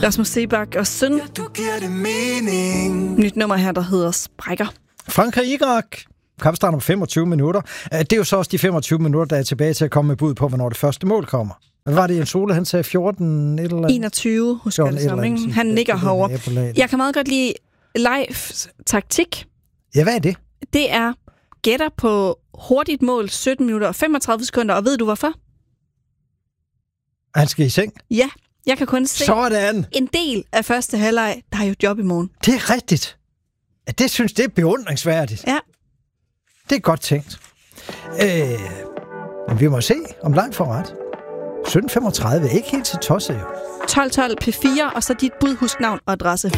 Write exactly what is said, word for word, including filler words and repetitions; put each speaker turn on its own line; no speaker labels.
Rasmus Seebach og Søn.
Ja, du giver det mening.
Nyt nummer her, der hedder Sprækker.
Frankrig-Irak. Kampstart om femogtyve minutter. Det er jo så også de femogtyve minutter, der er tilbage til at komme med bud på, hvornår det første mål kommer. Hvad var det, Jens Ole? Han sagde fjorten et eller andet?
enogtyve, husker jeg det som, ikke? Han nikker herovre. Jeg kan meget godt lide live taktik.
Ja, hvad er det?
Det er gætter på hurtigt mål, sytten minutter og femogtredive sekunder, og ved du hvorfor?
Han skal i seng?
Ja, jeg kan kun se
Sådan.
En del af første halvleg, der har jo job i morgen.
Det er rigtigt. Ja, det synes det er beundringsværdigt.
Ja.
Det er godt tænkt. Øh, men vi må se, om langt får ret. sytten femogtredive er ikke helt så tosset jo.
tolv tolv P fire, og så dit bud, husk navn og adresse.